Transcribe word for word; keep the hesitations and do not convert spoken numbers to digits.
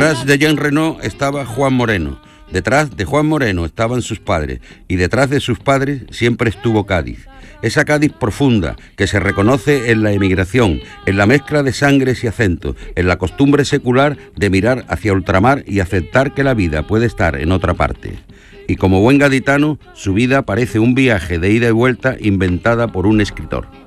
Detrás de Jean Reno estaba Juan Moreno. Detrás de Juan Moreno estaban sus padres, y detrás de sus padres siempre estuvo Cádiz. Esa Cádiz profunda que se reconoce en la emigración, en la mezcla de sangres y acentos, en la costumbre secular de mirar hacia ultramar y aceptar que la vida puede estar en otra parte. Y como buen gaditano, su vida parece un viaje de ida y vuelta inventada por un escritor.